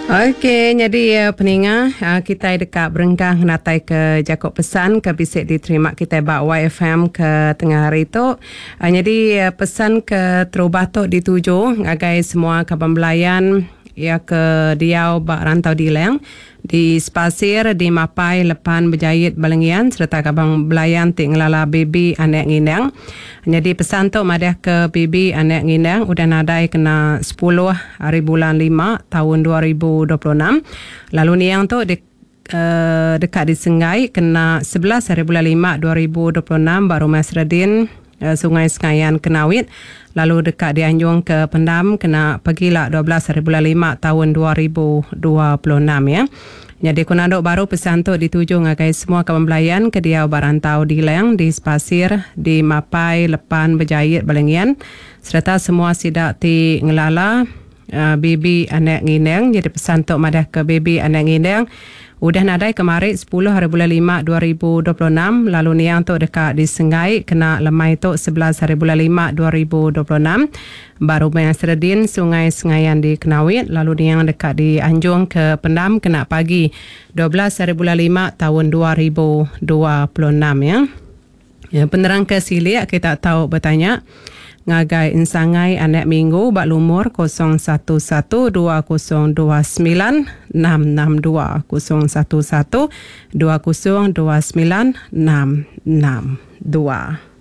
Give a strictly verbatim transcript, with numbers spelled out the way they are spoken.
Okey, jadi uh, peninga uh, kita dekat berenggang natai ke Jakok pesan ke bisik diterima kita bak Y F M ke tengah hari tu. Uh, jadi uh, pesan ke terubah tu dituju ngagai semua kaban belayan ya ke Diau bak rantau di Leng di Spasir di Mapai Lepan Berjayit Balengian serta kabang belayan tik ngelala baby anak ngindang. Jadi pesan tu madah ke baby anak ngindang udah nadai kena sepuluh hari bulan lima tahun dua ribu dua puluh enam. Lalu ni yang tu dek uh, dekat di Senggai kena sebelas hari bulan lima dua ribu dua puluh enam baru Masradin uh, Sungai Sengayan Kenawit. Lalu dekat di Anjung ke Pendam kena pergilah dua belas hari bulan lima tahun dua ribu dua puluh enam ya. Jadi kunanduk baru pesan tu dituju ngagai semua kawan belayan ke Diau Barantau di Leng, di Spasir, di Mapai, Lepan, Berjayit, Balengian serta semua sidak ti ngelala uh, baby anak ngindang. Jadi pesan tu madah ke baby anak ngindang udah nadai kemarin sepuluh hari bulan lima dua ribu dua puluh enam. Lalu ni yang tu dekat di Senggai kena lemai tu sebelas hari bulan lima dua ribu dua puluh enam. Baru Masradin Sungai Sengayan di Kenawit. Lalu ni yang dekat di Anjung ke Pendam kena pagi dua belas hari bulan lima tahun dua ribu dua puluh enam ya. Ya penerang ke Silik kita tahu bertanya ngagai insangai anak minggu bak lumur kosong satu satu dua kosong dua sembilan enam enam dua kosong satu satu dua kosong dua sembilan enam enam dua.